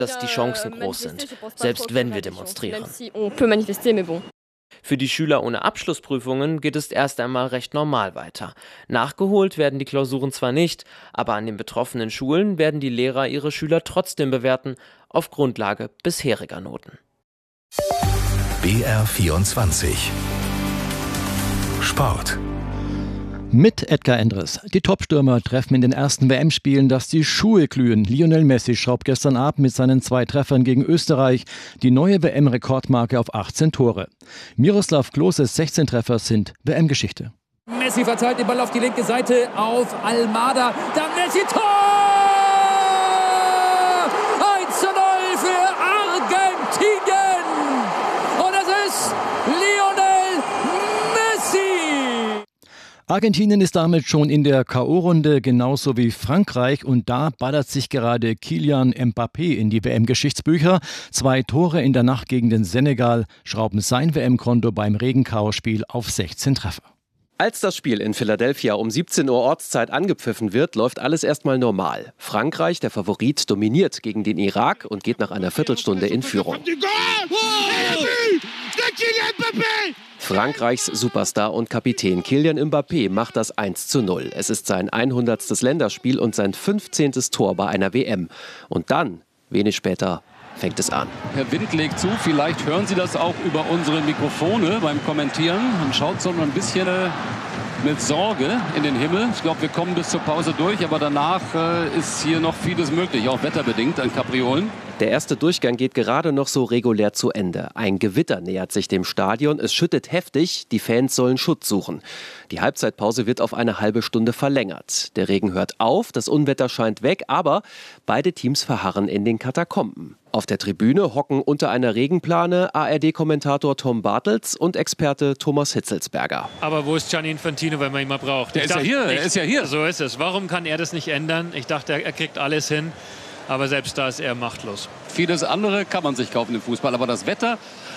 dass die Chancen groß sind, selbst wenn wir demonstrieren. Für die Schüler ohne Abschlussprüfungen geht es erst einmal recht normal weiter. Nachgeholt werden die Klausuren zwar nicht, aber an den betroffenen Schulen werden die Lehrer ihre Schüler trotzdem bewerten, auf Grundlage bisheriger Noten. BR24 Sport. Mit Edgar Endres. Die Topstürmer treffen in den ersten WM-Spielen, dass die Schuhe glühen. Lionel Messi schraubt gestern Abend mit seinen 2 Treffern gegen Österreich die neue WM-Rekordmarke auf 18 Tore. Miroslav Kloses 16 Treffer sind WM-Geschichte. Messi verteilt den Ball auf die linke Seite auf Almada. Dann Messi, Tor! 1:0 für Argentinien! Und es ist Lionel Messi! Argentinien ist damit schon in der K.O.-Runde, genauso wie Frankreich. Und da ballert sich gerade Kylian Mbappé in die WM-Geschichtsbücher. 2 Tore in der Nacht gegen den Senegal schrauben sein WM-Konto beim Regenchaos-Spiel auf 16 Treffer. Als das Spiel in Philadelphia um 17 Uhr Ortszeit angepfiffen wird, läuft alles erstmal normal. Frankreich, der Favorit, dominiert gegen den Irak und geht nach einer Viertelstunde in Führung. Frankreichs Superstar und Kapitän Kylian Mbappé macht das 1:0. Es ist sein 100. Länderspiel und sein 15. Tor bei einer WM. Und dann, wenig später, fängt es an. Herr Wind legt zu, vielleicht hören Sie das auch über unsere Mikrofone beim Kommentieren und schaut so ein bisschen mit Sorge in den Himmel. Ich glaube, wir kommen bis zur Pause durch, aber danach ist hier noch vieles möglich, auch wetterbedingt an Kapriolen. Der erste Durchgang geht gerade noch so regulär zu Ende. Ein Gewitter nähert sich dem Stadion. Es schüttet heftig. Die Fans sollen Schutz suchen. Die Halbzeitpause wird auf eine halbe Stunde verlängert. Der Regen hört auf, das Unwetter scheint weg, aber beide Teams verharren in den Katakomben. Auf der Tribüne hocken unter einer Regenplane ARD-Kommentator Tom Bartels und Experte Thomas Hitzelsberger. Aber wo ist Gianni Infantino, wenn man ihn mal braucht? Er ist ja hier. So ist es. Warum kann er das nicht ändern? Ich dachte, er kriegt alles hin. Aber selbst da ist er machtlos. Vieles andere kann man sich kaufen im Fußball, aber das Wetter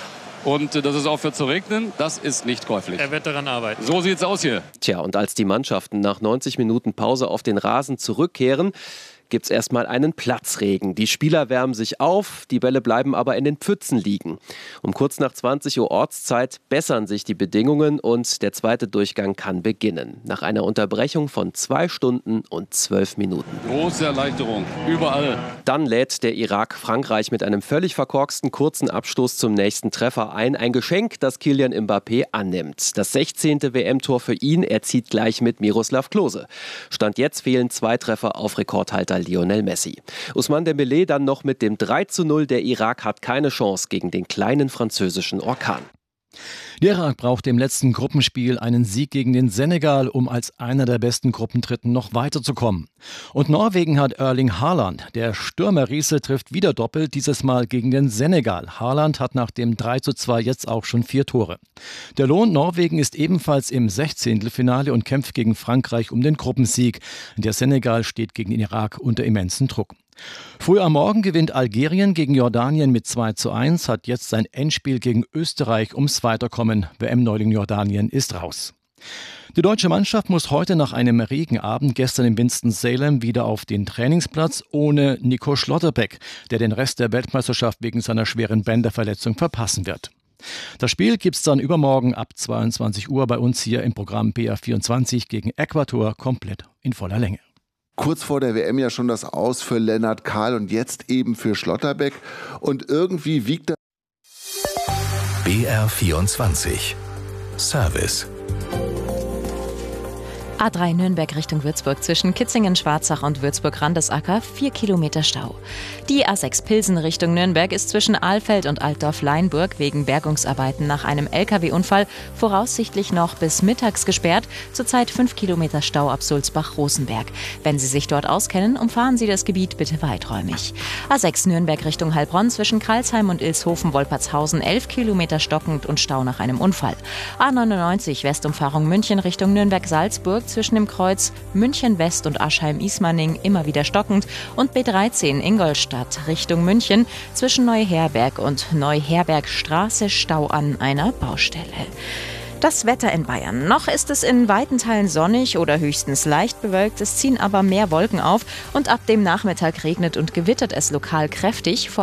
und dass es aufhört zu regnen, das ist nicht käuflich. Er wird daran arbeiten. So sieht's aus hier. Tja, und als die Mannschaften nach 90 Minuten Pause auf den Rasen zurückkehren, gibt es erstmal einen Platzregen. Die Spieler wärmen sich auf, die Bälle bleiben aber in den Pfützen liegen. Um kurz nach 20 Uhr Ortszeit bessern sich die Bedingungen und der zweite Durchgang kann beginnen. Nach einer Unterbrechung von 2 Stunden und 12 Minuten. Große Erleichterung, überall. Dann lädt der Irak Frankreich mit einem völlig verkorksten kurzen Abstoß zum nächsten Treffer ein. Ein Geschenk, das Kylian Mbappé annimmt. Das 16. WM-Tor für ihn, er zieht gleich mit Miroslav Klose. Stand jetzt fehlen 2 Treffer auf Rekordhalter Lionel Messi. Ousmane Dembélé dann noch mit dem 3:0. Der Irak hat keine Chance gegen den kleinen französischen Orkan. Der Irak braucht im letzten Gruppenspiel einen Sieg gegen den Senegal, um als einer der besten Gruppendritten noch weiterzukommen. Und Norwegen hat Erling Haaland. Der Stürmerriese trifft wieder doppelt, dieses Mal gegen den Senegal. Haaland hat nach dem 3:2 jetzt auch schon 4 Tore. Der Lohn Norwegen ist ebenfalls im 16. und kämpft gegen Frankreich um den Gruppensieg. Der Senegal steht gegen den Irak unter immensen Druck. Früh am Morgen gewinnt Algerien gegen Jordanien mit 2:1, hat jetzt sein Endspiel gegen Österreich ums Weiterkommen. WM-Neuling Jordanien ist raus. Die deutsche Mannschaft muss heute nach einem Regenabend gestern in Winston-Salem wieder auf den Trainingsplatz ohne Nico Schlotterbeck, der den Rest der Weltmeisterschaft wegen seiner schweren Bänderverletzung verpassen wird. Das Spiel gibt's dann übermorgen ab 22 Uhr bei uns hier im Programm BR24 gegen Ecuador komplett in voller Länge. Kurz vor der WM ja schon das Aus für Lennart Kahl und jetzt eben für Schlotterbeck. Und irgendwie wiegt das. BR24 Service. A3 Nürnberg Richtung Würzburg zwischen Kitzingen-Schwarzach und Würzburg-Randesacker 4 Kilometer Stau. Die A6 Pilsen Richtung Nürnberg ist zwischen Ahlfeld und Altdorf-Leinburg wegen Bergungsarbeiten nach einem LKW-Unfall voraussichtlich noch bis mittags gesperrt. Zurzeit 5 Kilometer Stau ab Sulzbach-Rosenberg. Wenn Sie sich dort auskennen, umfahren Sie das Gebiet bitte weiträumig. A6 Nürnberg Richtung Heilbronn zwischen Karlsheim und Ilshofen-Wolpertshausen 11 Kilometer stockend und Stau nach einem Unfall. A99 Westumfahrung München Richtung Nürnberg-Salzburg zwischen dem Kreuz München West und Aschheim-Ismaning immer wieder stockend und B13 Ingolstadt Richtung München zwischen Neuherberg und Neuherbergstraße Stau an einer Baustelle. Das Wetter in Bayern. Noch ist es in weiten Teilen sonnig oder höchstens leicht bewölkt. Es ziehen aber mehr Wolken auf und ab dem Nachmittag regnet und gewittert es lokal kräftig. Vor